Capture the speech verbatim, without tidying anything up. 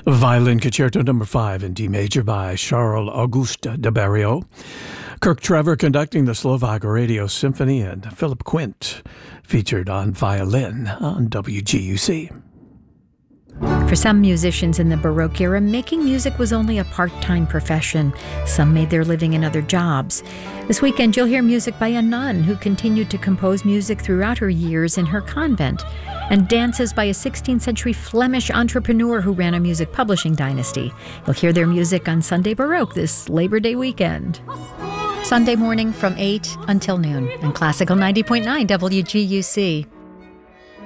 Violin Concerto Number five in D major by Charles Auguste de Barrio. Kirk Trevor conducting the Slovak Radio Symphony, and Philip Quint featured on violin on W G U C. For some musicians in the Baroque era, making music was only a part-time profession. Some made their living in other jobs. This weekend, you'll hear music by a nun who continued to compose music throughout her years in her convent, and dances by a sixteenth century Flemish entrepreneur who ran a music publishing dynasty. You'll hear their music on Sunday Baroque this Labor Day weekend. Sunday morning from eight until noon on Classical ninety point nine W G U C.